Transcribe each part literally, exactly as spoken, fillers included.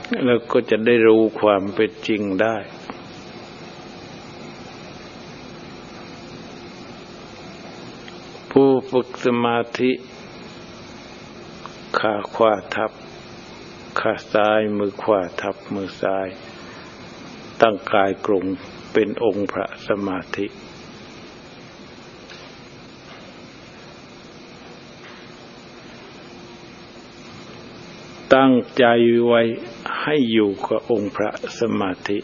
แล้วก็จะได้รู้ความเป็นจริงได้ผู้ฝึกสมาธิขาขวาทับขาซ้ายมือขวาทับมือซ้ายตั้งกายตรงเป็นองค์พระสมาธิตั้งใจไว้ให้อยู่กับองค์พระสมาธิ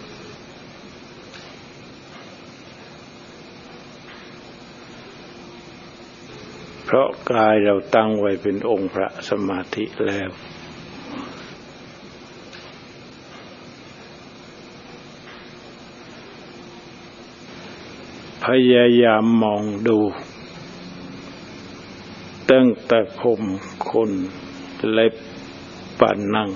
เพราะกายเราตั้งไว้เป็นองค์พระสมาธิแล้วพยายามมองดูตั้งแต่ผมขนเล็บปันหนัง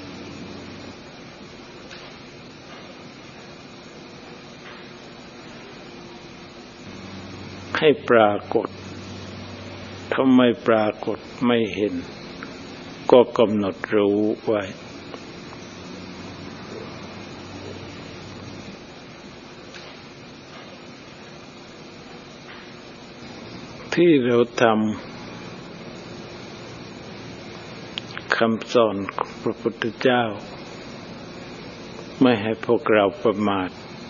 ให้ปรากฏถ้าไม่ปรากฏไม่เห็นก็กำหนดรู้ไว้ที่เราทำคำสอนของพระพุทธเจ้าไม่ให้พวกเราประมาท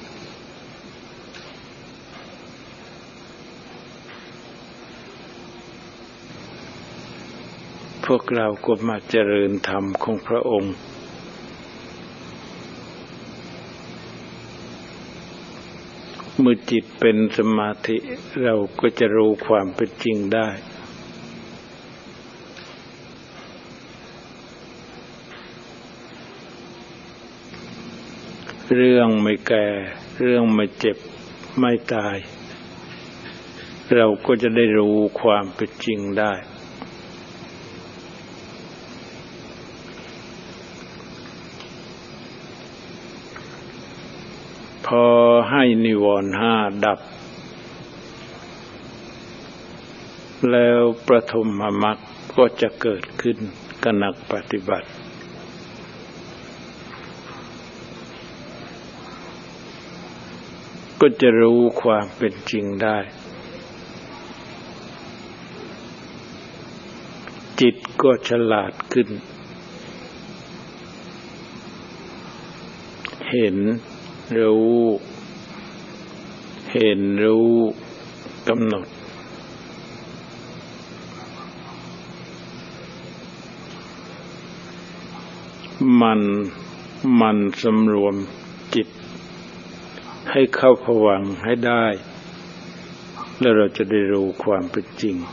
พวกเราก็มาเจริญธรรมของพระองค์เมื่อจิตเป็นสมาธิเราก็จะรู้ความเป็นจริงได้เรื่องไม่แก่เรื่องไม่เจ็บไม่ตายเราก็จะได้รู้ความเป็นจริงได้พอให้นิวรณ์ห้าดับแล้วประถมมรรคก็จะเกิดขึ้นกับนักปฏิบัติก็จะรู้ความเป็นจริงได้จิตก็ฉลาดขึ้นเห็นรู้เห็นรู้กำหนดมันมันสำรวมจิตให้เข้าภวังค์ให้ได้แล้วเราจะได้รู้ความเป็นจริง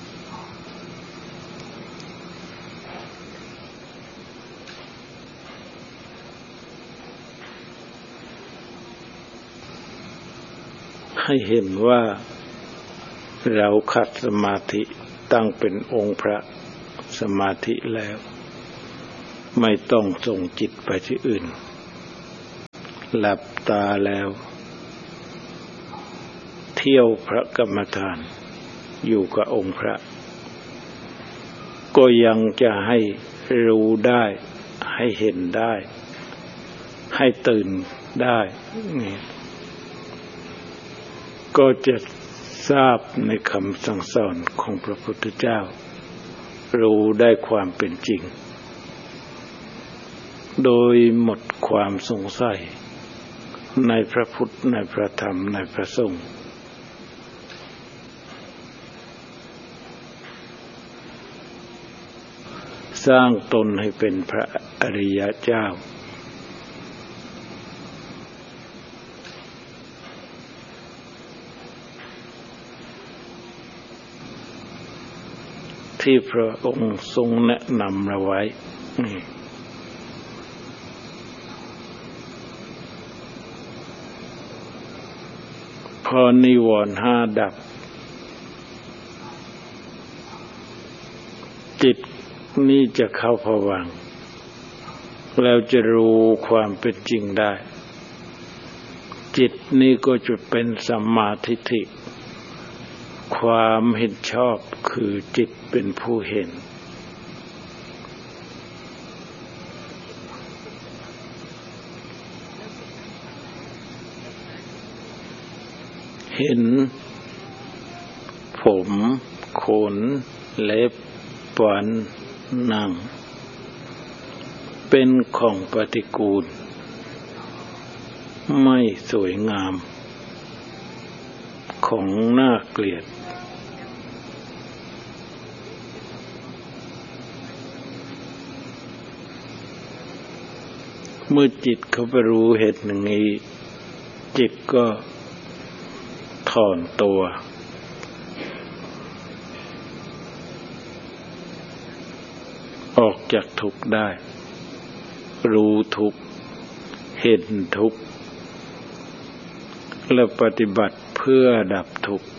ให้เห็นว่าเราขัดสมาธิตั้งเป็นองค์พระสมาธิแล้วไม่ต้องส่งจิตไปที่อื่นหลับตาแล้วเที่ยวพระกรรมฐานอยู่กับองค์พระก็ยังจะให้รู้ได้ให้เห็นได้ให้ตื่นได้นี่ก็จะทราบในคำสั่งสอนของพระพุทธเจ้ารู้ได้ความเป็นจริงโดยหมดความสงสัยในพระพุทธในพระธรรมในพระสงฆ์สร้างตนให้เป็นพระอริยเจ้าที่พระองค์ทรงแนะนำเราไว้พอนิวรณ์ห้าดับจิตนี่จะเข้าภวังค์แล้วจะรู้ความเป็นจริงได้จิตนี่ก็จะเป็นสัมมาทิฏฐิความเห็นชอบคือจิตเป็นผู้เห็นเห็นผมขนเล็บฟันหนังเป็นของปฏิกูลไม่สวยงามของน่าเกลียดเมื่อจิตเขาไปรู้เหตุอย่างนี้จิตก็ถอนตัวออกจากทุกข์ได้รู้ทุกข์เห็นทุกข์และปฏิบัติเพื่อดับทุกข์